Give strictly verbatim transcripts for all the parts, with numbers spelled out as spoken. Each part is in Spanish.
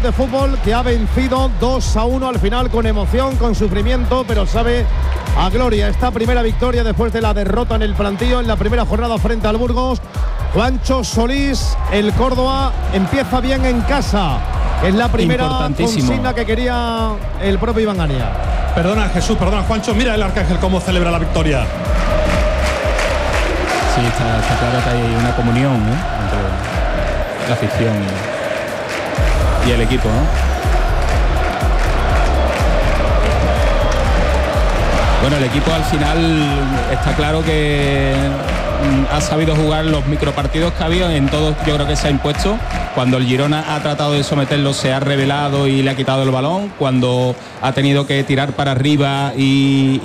de Fútbol que ha vencido dos a uno al final, con emoción, con sufrimiento, pero sabe a gloria esta primera victoria después de la derrota en el plantío en la primera jornada frente al Burgos. Juancho Solís, el Córdoba empieza bien en casa. Es la primera consigna que quería el propio Iván Ania. Perdona, Jesús, perdona, Juancho. Mira el Arcángel cómo celebra la victoria. Sí, está, está claro que hay una comunión, ¿eh?, entre la afición y, y el equipo, ¿no? Bueno, el equipo al final está claro que ha sabido jugar los micropartidos que ha habido, en todos yo creo que se ha impuesto. Cuando el Girona ha tratado de someterlo se ha revelado y le ha quitado el balón. Cuando ha tenido que tirar para arriba y,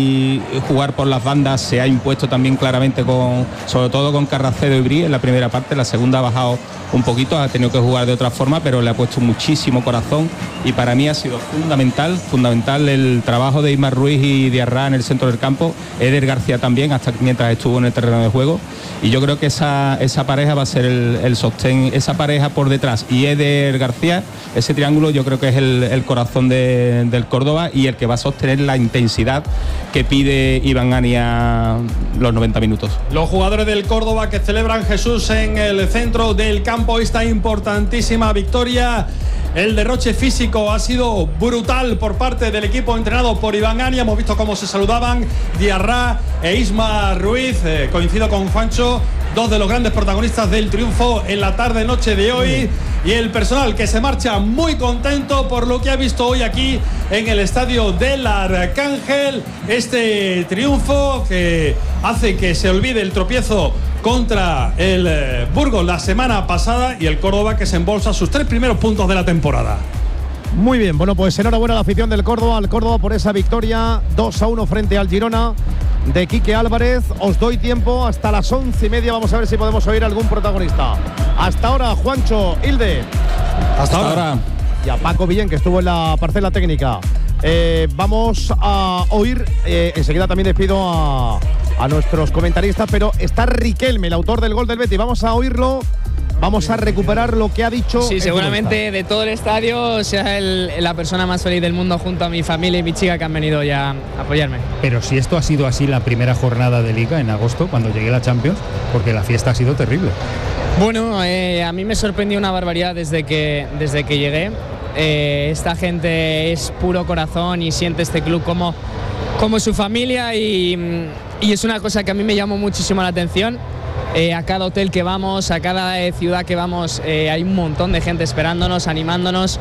y jugar por las bandas se ha impuesto también claramente, con, sobre todo con Carracedo y Bri en la primera parte. La segunda ha bajado un poquito, ha tenido que jugar de otra forma, pero le ha puesto muchísimo corazón y para mí ha sido fundamental, fundamental el trabajo de Ismar Ruiz y Diarra en el centro del campo, Eder García también, hasta mientras estuvo en el terreno de juego, y yo creo que esa, esa pareja va a ser el, el sostén, esa pareja por detrás y Eder García, ese triángulo yo creo que es el, el corazón de, del Córdoba y el que va a sostener la intensidad que pide Iván Ania los noventa minutos. Los jugadores del Córdoba que celebran, Jesús, en el centro del campo esta importantísima victoria. El derroche físico ha sido brutal por parte del equipo entrenado por Iván Ania. Hemos visto cómo se saludaban Diarra e Isma Ruiz. Eh, coincido con Juancho, dos de los grandes protagonistas del triunfo en la tarde-noche de hoy. Y el personal que se marcha muy contento por lo que ha visto hoy aquí en el estadio del Arcángel. Este triunfo que hace que se olvide el tropiezo contra el eh, Burgos la semana pasada, y el Córdoba que se embolsa sus tres primeros puntos de la temporada. Muy bien, bueno, pues enhorabuena a la afición del Córdoba, al Córdoba por esa victoria dos a uno frente al Girona de Quique Álvarez. Os doy tiempo hasta las once y media, vamos a ver si podemos oír algún protagonista. Hasta ahora, Juancho, Hilde. Hasta, hasta ahora. ahora. Y a Paco Villén, que estuvo en la parcela técnica. Eh, vamos a oír, eh, enseguida también despido a, a nuestros comentaristas, pero está Riquelme, el autor del gol del Betis. Vamos a oírlo, vamos a recuperar lo que ha dicho. Sí, seguramente de todo el estadio sea el, la persona más feliz del mundo, junto a mi familia y mi chica que han venido ya a apoyarme. Pero si esto ha sido así la primera jornada de Liga en agosto, cuando llegué a la Champions, porque la fiesta ha sido terrible. Bueno, eh, a mí me sorprendió una barbaridad desde que, desde que llegué. Eh, esta gente es puro corazón y siente este club como, como su familia, y, y es una cosa que a mí me llamó muchísimo la atención. Eh, a cada hotel que vamos, a cada eh, ciudad que vamos, eh, hay un montón de gente esperándonos, animándonos,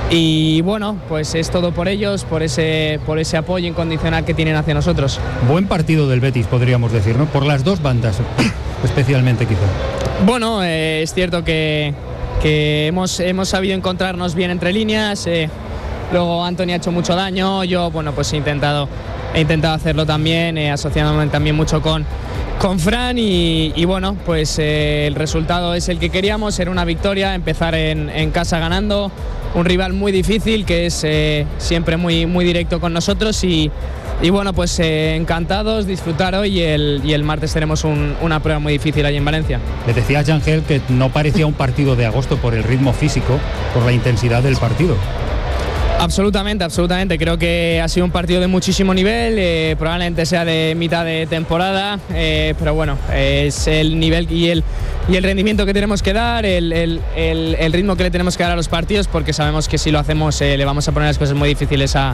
y bueno, pues es todo por ellos, por ese, por ese apoyo incondicional que tienen hacia nosotros. Buen partido del Betis, podríamos decir, ¿no? Por las dos bandas, especialmente quizá. Bueno, eh, es cierto que que hemos, hemos sabido encontrarnos bien entre líneas. Eh, luego Anthony ha hecho mucho daño, yo bueno pues he intentado, he intentado hacerlo también, eh, asociándome también mucho con, con Fran, y, y bueno pues eh, el resultado es el que queríamos, era una victoria, empezar en, en casa ganando, un rival muy difícil que es eh, siempre muy, muy directo con nosotros, y Y bueno, pues eh, encantados, disfrutar hoy, y el, y el martes tenemos un, una prueba muy difícil allí en Valencia. Le decía a Ángel que no parecía un partido de agosto por el ritmo físico, por la intensidad del partido. Absolutamente, absolutamente. Creo que ha sido un partido de muchísimo nivel, eh, probablemente sea de mitad de temporada, eh, pero bueno, eh, es el nivel y el, y el rendimiento que tenemos que dar, el, el, el, el ritmo que le tenemos que dar a los partidos, porque sabemos que si lo hacemos eh, le vamos a poner las cosas muy difíciles a,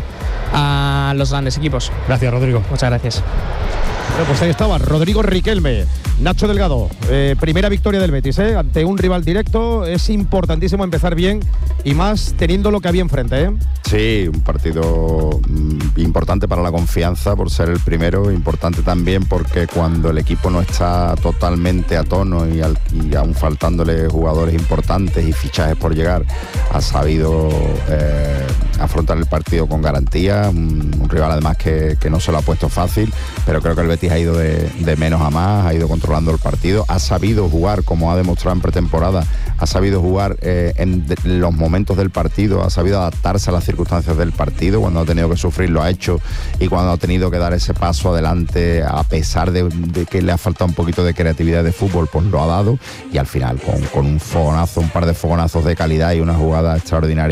a los grandes equipos. Gracias, Rodrigo. Muchas gracias. Bueno, pues ahí estaba Rodrigo Riquelme. Nacho Delgado, eh, primera victoria del Betis, ¿eh? Ante un rival directo. Es importantísimo empezar bien, y más teniendo lo que había enfrente, ¿eh? Sí, un partido mm, importante para la confianza por ser el primero, importante también porque cuando el equipo no está totalmente a tono y, al, y aún faltándole jugadores importantes y fichajes por llegar, ha sabido eh, afrontar el partido con garantía. Un, un rival además que, que no se lo ha puesto fácil, pero creo que el Betis ha ido de, de menos a más, ha ido controlando el partido, ha sabido jugar como ha demostrado en pretemporada, ha sabido jugar eh, en de, los momentos del partido, ha sabido adaptarse a las circunstancias del partido, cuando ha tenido que sufrir lo ha hecho, y cuando ha tenido que dar ese paso adelante a pesar de, de que le ha faltado un poquito de creatividad de fútbol, pues lo ha dado, y al final con, con un fogonazo, un par de fogonazos de calidad y una jugada extraordinaria